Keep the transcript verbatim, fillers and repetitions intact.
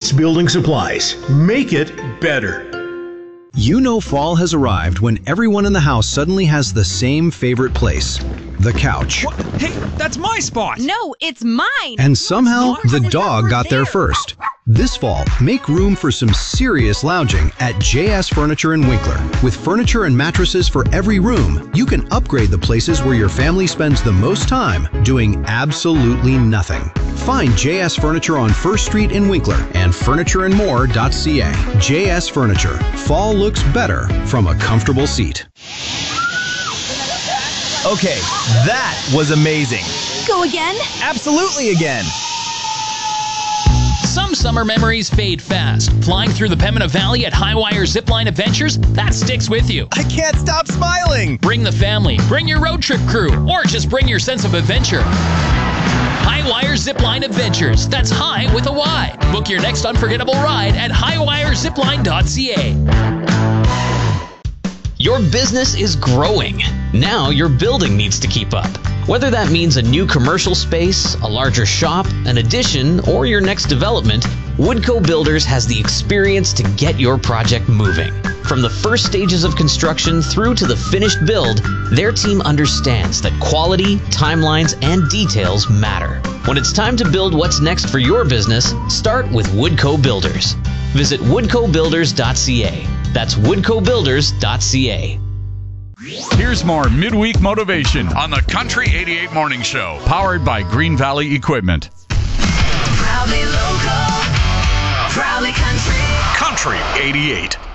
Ace Building Supplies. Make it better. You know fall has arrived when everyone in the house suddenly has the same favorite place, the couch. What? Hey, that's my spot! No, it's mine! And somehow, the dog got there first. This fall, make room for some serious lounging at J S Furniture in Winkler. With furniture and mattresses for every room, you can upgrade the places where your family spends the most time doing absolutely nothing. Find J S Furniture on First Street in Winkler and furniture and more dot c a. J S Furniture. Fall looks better from a comfortable seat. Okay, that was amazing. Go again? Absolutely again. Some summer memories fade fast. Flying through the Pembina Valley at Highwire Zipline Adventures, that sticks with you. I can't stop smiling. Bring the family, bring your road trip crew, or just bring your sense of adventure. Highwire Zipline Adventures. That's high with a Y. Book your next unforgettable ride at highwire zipline dot c a. Your business is growing. Now your building needs to keep up. Whether that means a new commercial space, a larger shop, an addition, or your next development, Woodco Builders has the experience to get your project moving. From the first stages of construction through to the finished build, their team understands that quality, timelines, and details matter. When it's time to build what's next for your business, start with Woodco Builders. Visit woodco builders dot c a. That's woodco builders dot c a. Here's more midweek motivation on the Country eighty-eight Morning Show, powered by Green Valley Equipment. Proudly local, proudly country. Country eighty-eight.